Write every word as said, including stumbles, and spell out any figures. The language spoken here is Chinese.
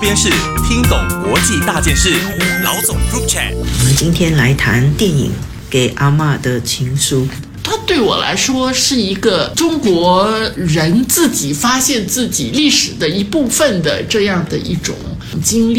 边事，听懂国际大件事。老总 Group Chat， 我们今天来谈电影《给阿嬷的情书》。 它对我来说是一个中国人自己发现自己历史的一部分的这样的一种经历。